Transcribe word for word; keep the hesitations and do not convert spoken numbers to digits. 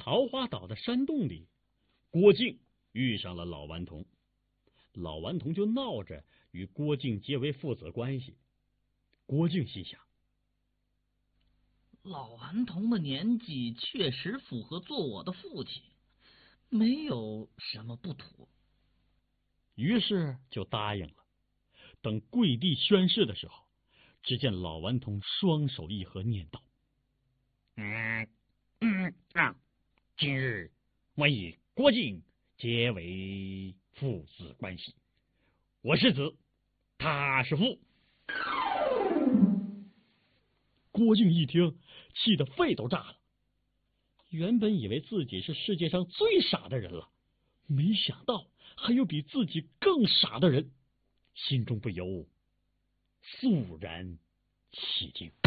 桃花岛的山洞里，郭靖遇上了老顽童，老顽童就闹着与郭靖结为父子关系。郭靖心想， 老顽童的年纪确实符合做我的父亲，没有什么不妥， 于是就答应了。等跪地宣誓的时候，只见老顽童双手一合，念道：嗯嗯啊，今日我与郭靖结为父子关系，我是子，他是父。郭靖一听，气得肺都炸了。原本以为自己是世界上最傻的人了，没想到还有比自己更傻的人，心中不由肃然起敬。